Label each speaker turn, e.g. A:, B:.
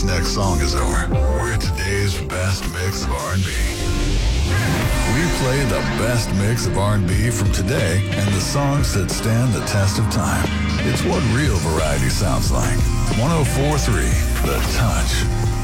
A: this next song is over, we're today's best mix of R&B. We play the best mix of R&B from today and the songs that stand the test of time. It's what real variety sounds like. 104.3 The Touch.